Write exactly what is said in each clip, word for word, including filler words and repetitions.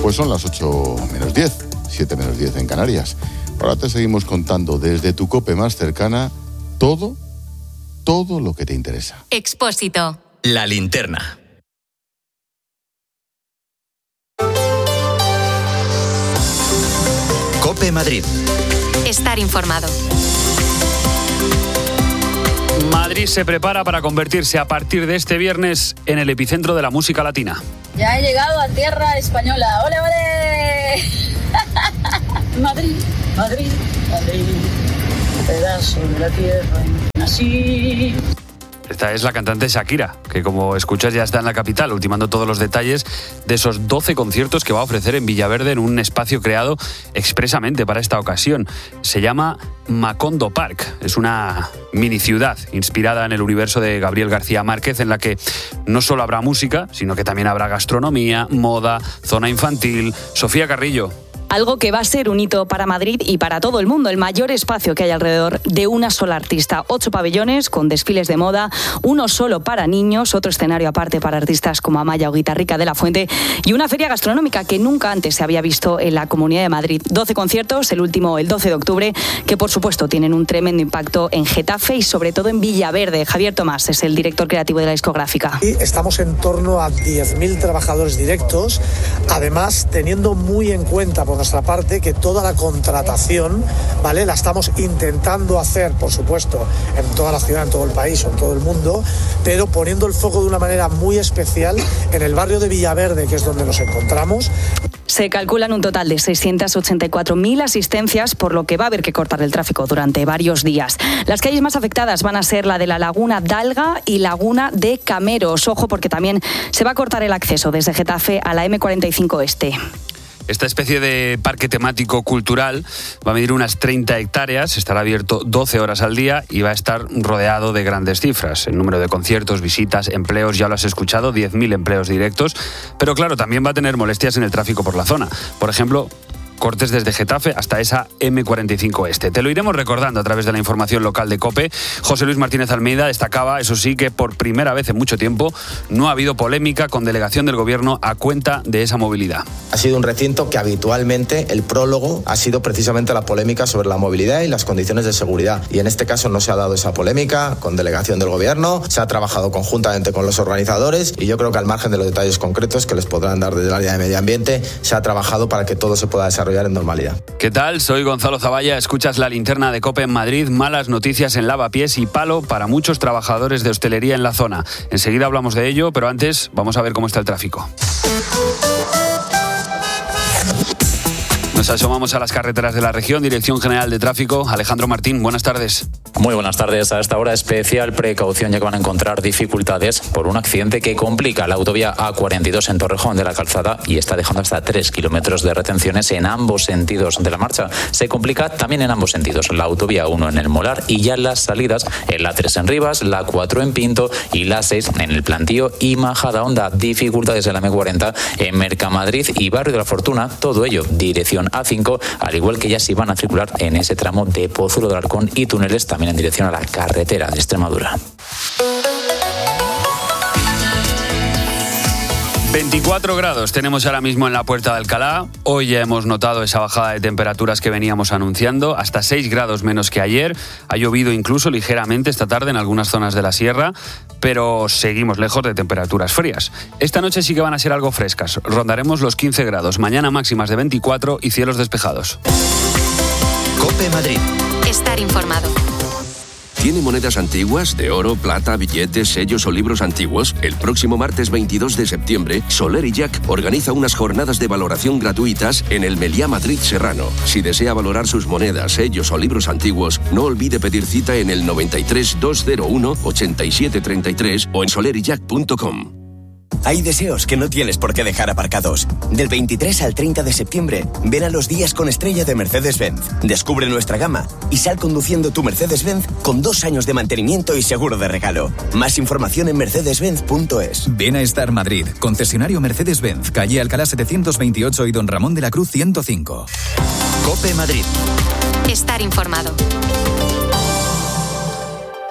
Pues son las ocho menos diez, siete menos diez en Canarias. Ahora te seguimos contando desde tu COPE más cercana todo, todo lo que te interesa. Expósito. La linterna. COPE Madrid. Estar informado. Madrid se prepara para convertirse a partir de este viernes en el epicentro de la música latina. Ya he llegado a tierra española. ¡Ole, ole! Madrid, Madrid, Madrid, pedazo de la tierra en que nací. Esta es la cantante Shakira, que como escuchas ya está en la capital, ultimando todos los detalles de esos doce conciertos que va a ofrecer en Villaverde en un espacio creado expresamente para esta ocasión. Se llama Macondo Park. Es una mini ciudad inspirada en el universo de Gabriel García Márquez, en la que no solo habrá música, sino que también habrá gastronomía, moda, zona infantil. Sofía Carrillo. Algo que va a ser un hito para Madrid y para todo el mundo, el mayor espacio que hay alrededor de una sola artista. Ocho pabellones con desfiles de moda, uno solo para niños, otro escenario aparte para artistas como Amaya o Guitarrica de la Fuente y una feria gastronómica que nunca antes se había visto en la Comunidad de Madrid. doce conciertos, el último el doce de octubre, que por supuesto tienen un tremendo impacto en Getafe y sobre todo en Villaverde. Javier Tomás es el director creativo de la discográfica. Y estamos en torno a diez mil trabajadores directos, además teniendo muy en cuenta por nuestra parte que toda la contratación, ¿vale?, la estamos intentando hacer, por supuesto, en toda la ciudad, en todo el país o en todo el mundo, pero poniendo el foco de una manera muy especial en el barrio de Villaverde, que es donde nos encontramos. Se calculan un total de seiscientas ochenta y cuatro mil asistencias, por lo que va a haber que cortar el tráfico durante varios días. Las calles más afectadas van a ser la de la Laguna Dalga y Laguna de Cameros. Ojo, porque también se va a cortar el acceso desde Getafe a la eme cuarenta y cinco Este. Esta especie de parque temático cultural va a medir unas treinta hectáreas, estará abierto doce horas al día y va a estar rodeado de grandes cifras. El número de conciertos, visitas, empleos, ya lo has escuchado, diez mil empleos directos. Pero claro, también va a tener molestias en el tráfico por la zona. Por ejemplo, cortes desde Getafe hasta esa eme cuarenta y cinco Este. Te lo iremos recordando a través de la información local de COPE. José Luis Martínez Almeida destacaba, eso sí, que por primera vez en mucho tiempo no ha habido polémica con delegación del Gobierno a cuenta de esa movilidad. Ha sido un recinto que habitualmente el prólogo ha sido precisamente la polémica sobre la movilidad y las condiciones de seguridad. Y en este caso no se ha dado esa polémica con delegación del Gobierno, se ha trabajado conjuntamente con los organizadores y yo creo que al margen de los detalles concretos que les podrán dar desde el área de medio ambiente, se ha trabajado para que todo se pueda desarrollar en normalidad. ¿Qué tal? Soy Gonzalo Zavalla, escuchas la linterna de COPE en Madrid. Malas noticias en Lavapiés y palo para muchos trabajadores de hostelería en la zona. Enseguida hablamos de ello, pero antes vamos a ver cómo está el tráfico. Nos asomamos a las carreteras de la región. Dirección General de Tráfico, Alejandro Martín, buenas tardes. Muy buenas tardes. A esta hora especial precaución, ya que van a encontrar dificultades por un accidente que complica la autovía A cuarenta y dos en Torrejón de la Calzada y está dejando hasta tres kilómetros de retenciones en ambos sentidos de la marcha. Se complica también en ambos sentidos, la autovía uno en el Molar y ya las salidas en la tres en Rivas, la cuatro en Pinto y la seis en el Plantío y Majadahonda. Dificultades en la eme cuarenta en Mercamadrid y Barrio de la Fortuna, todo ello dirección A cinco, al igual que ya se van a circular en ese tramo de Pozuelo del Arcón y túneles también en dirección a la carretera de Extremadura. veinticuatro grados tenemos ahora mismo en la Puerta de Alcalá. Hoy ya hemos notado esa bajada de temperaturas que veníamos anunciando, hasta seis grados menos que ayer. Ha llovido incluso ligeramente esta tarde en algunas zonas de la sierra, pero seguimos lejos de temperaturas frías. Esta noche sí que van a ser algo frescas. Rondaremos los quince grados, mañana máximas de veinticuatro y cielos despejados. COPE Madrid. Estar informado. ¿Tiene monedas antiguas, de oro, plata, billetes, sellos o libros antiguos? El próximo martes veintidós de septiembre, Soler y Jack organiza unas jornadas de valoración gratuitas en el Meliá Madrid Serrano. Si desea valorar sus monedas, sellos o libros antiguos, no olvide pedir cita en el noventa y tres, doscientos uno, ochenta y siete treinta y tres o en soler y jack punto com. Hay deseos que no tienes por qué dejar aparcados. Del veintitrés al treinta de septiembre, ven a los días con estrella de Mercedes-Benz. Descubre nuestra gama y sal conduciendo tu Mercedes-Benz con dos años de mantenimiento y seguro de regalo. Más información en mercedes benz punto es. Ven a Star Madrid, concesionario Mercedes-Benz, calle Alcalá setecientos veintiocho y Don Ramón de la Cruz ciento cinco. COPE Madrid. Estar informado.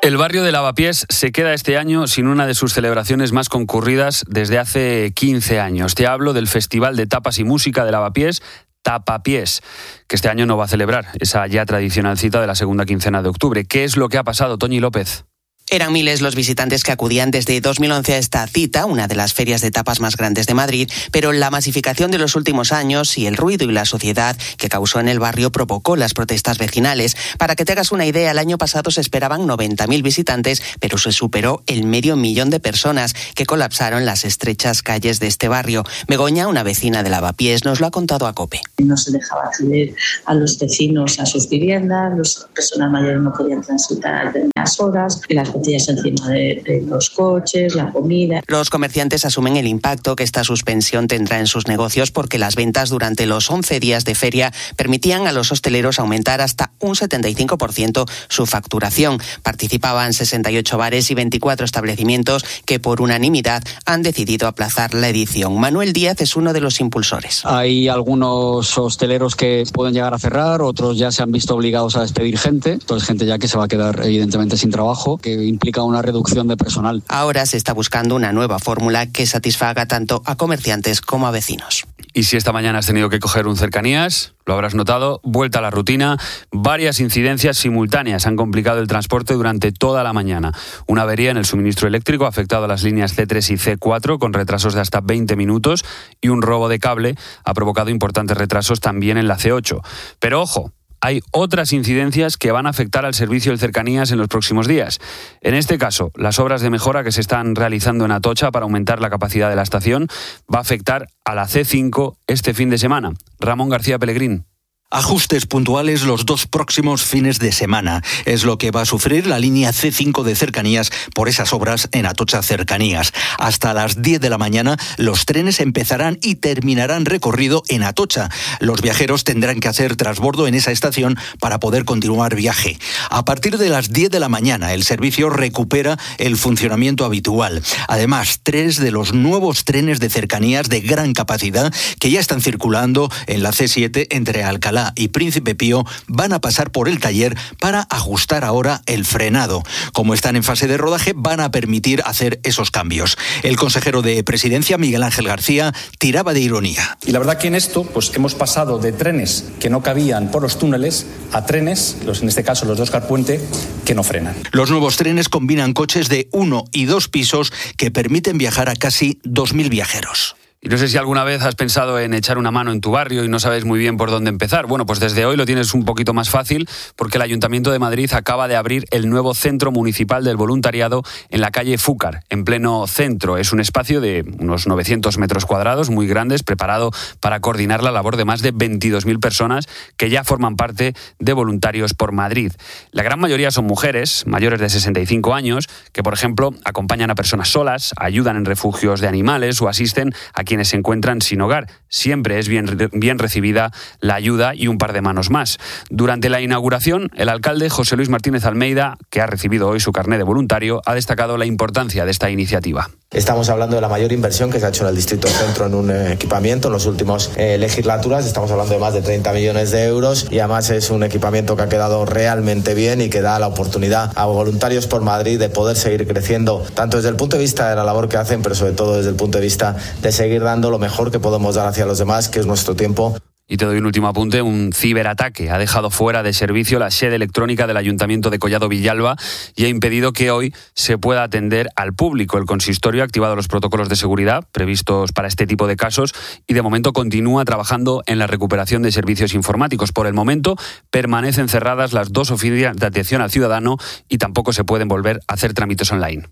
El barrio de Lavapiés se queda este año sin una de sus celebraciones más concurridas desde hace quince años. Te hablo del Festival de Tapas y Música de Lavapiés, Tapapiés, que este año no va a celebrar esa ya tradicional cita de la segunda quincena de octubre. ¿Qué es lo que ha pasado, Toñi López? Eran miles los visitantes que acudían desde dos mil once a esta cita, una de las ferias de tapas más grandes de Madrid, pero la masificación de los últimos años y el ruido y la suciedad que causó en el barrio provocó las protestas vecinales. Para que te hagas una idea, el año pasado se esperaban noventa mil visitantes, pero se superó el medio millón de personas que colapsaron las estrechas calles de este barrio. Begoña, una vecina de Lavapiés, nos lo ha contado a COPE. No se dejaba acceder a los vecinos a sus viviendas, las personas mayores no podían transitar a determinadas horas, las botellas encima de, de los coches, la comida. Los comerciantes asumen el impacto que esta suspensión tendrá en sus negocios porque las ventas durante los once días de feria permitían a los hosteleros aumentar hasta un setenta y cinco por ciento su facturación. Participaban sesenta y ocho bares y veinticuatro establecimientos que por unanimidad han decidido aplazar la edición. Manuel Díaz es uno de los impulsores. Hay algunos hosteleros que pueden llegar a cerrar, otros ya se han visto obligados a despedir gente, entonces gente ya que se va a quedar evidentemente sin trabajo, que implica una reducción de personal. Ahora se está buscando una nueva fórmula que satisfaga tanto a comerciantes como a vecinos. Y si esta mañana has tenido que coger un cercanías, lo habrás notado, vuelta a la rutina. Varias incidencias simultáneas han complicado el transporte durante toda la mañana. Una avería en el suministro eléctrico ha afectado a las líneas ce tres y ce cuatro con retrasos de hasta veinte minutos y un robo de cable ha provocado importantes retrasos también en la ce ocho. Pero ojo, hay otras incidencias que van a afectar al servicio de cercanías en los próximos días. En este caso, las obras de mejora que se están realizando en Atocha para aumentar la capacidad de la estación va a afectar a la ce cinco este fin de semana. Ramón García Pellegrín. Ajustes puntuales los dos próximos fines de semana. Es lo que va a sufrir la línea ce cinco de cercanías por esas obras en Atocha Cercanías. Hasta las diez de la mañana los trenes empezarán y terminarán recorrido en Atocha. Los viajeros tendrán que hacer transbordo en esa estación para poder continuar viaje. A partir de las diez de la mañana el servicio recupera el funcionamiento habitual. Además, tres de los nuevos trenes de cercanías de gran capacidad que ya están circulando en la ce siete entre Alcalá y Príncipe Pío van a pasar por el taller para ajustar ahora el frenado. Como están en fase de rodaje, van a permitir hacer esos cambios. El consejero de Presidencia, Miguel Ángel García, tiraba de ironía. Y la verdad que en esto pues hemos pasado de trenes que no cabían por los túneles a trenes, los, en este caso los de Óscar Puente, que no frenan. Los nuevos trenes combinan coches de uno y dos pisos que permiten viajar a casi dos mil viajeros. Y no sé si alguna vez has pensado en echar una mano en tu barrio y no sabes muy bien por dónde empezar. Bueno, pues desde hoy lo tienes un poquito más fácil porque el Ayuntamiento de Madrid acaba de abrir el nuevo Centro Municipal del Voluntariado en la calle Fúcar, en pleno centro. Es un espacio de unos novecientos metros cuadrados, muy grandes, preparado para coordinar la labor de más de veintidós mil personas que ya forman parte de Voluntarios por Madrid. La gran mayoría son mujeres, mayores de sesenta y cinco años, que, por ejemplo, acompañan a personas solas, ayudan en refugios de animales o asisten a quienes se encuentran sin hogar. Siempre es bien, bien recibida la ayuda y un par de manos más. Durante la inauguración, el alcalde José Luis Martínez Almeida, que ha recibido hoy su carné de voluntario, ha destacado la importancia de esta iniciativa. Estamos hablando de la mayor inversión que se ha hecho en el Distrito Centro en un eh, equipamiento en las últimas eh, legislaturas. Estamos hablando de más de treinta millones de euros y además es un equipamiento que ha quedado realmente bien y que da la oportunidad a Voluntarios por Madrid de poder seguir creciendo, tanto desde el punto de vista de la labor que hacen, pero sobre todo desde el punto de vista de seguir dando lo mejor que podemos dar hacia los demás, que es nuestro tiempo. Y te doy un último apunte, un ciberataque ha dejado fuera de servicio la sede electrónica del Ayuntamiento de Collado Villalba y ha impedido que hoy se pueda atender al público. El consistorio ha activado los protocolos de seguridad previstos para este tipo de casos y de momento continúa trabajando en la recuperación de servicios informáticos. Por el momento permanecen cerradas las dos oficinas de atención al ciudadano y tampoco se pueden volver a hacer trámites online.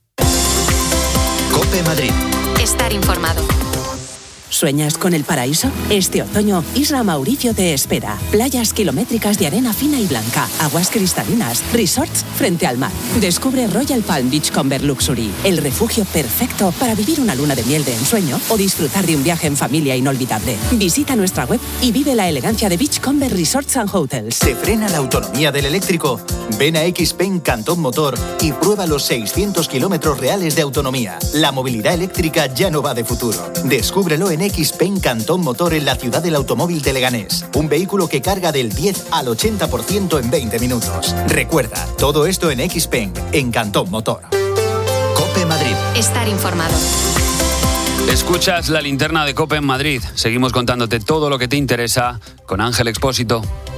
COPE Madrid. Estar informado. ¿Sueñas con el paraíso? Este otoño, Isla Mauricio te espera. Playas kilométricas de arena fina y blanca, aguas cristalinas, resorts frente al mar. Descubre Royal Palm Beachcomber Luxury, el refugio perfecto para vivir una luna de miel de ensueño o disfrutar de un viaje en familia inolvidable. Visita nuestra web y vive la elegancia de Beachcomber Resorts and Hotels. ¿Te frena la autonomía del eléctrico? Ven a X-Pen Cantón Motor y prueba los seiscientos kilómetros reales de autonomía. La movilidad eléctrica ya no va de futuro. Descúbrelo en Xpeng Cantón Motor en la ciudad del automóvil de Leganés. Un vehículo que carga del diez al ochenta por ciento en veinte minutos. Recuerda, todo esto en Xpeng, en Cantón Motor. COPE Madrid. Estar informado. Escuchas la linterna de COPE en Madrid. Seguimos contándote todo lo que te interesa con Ángel Expósito.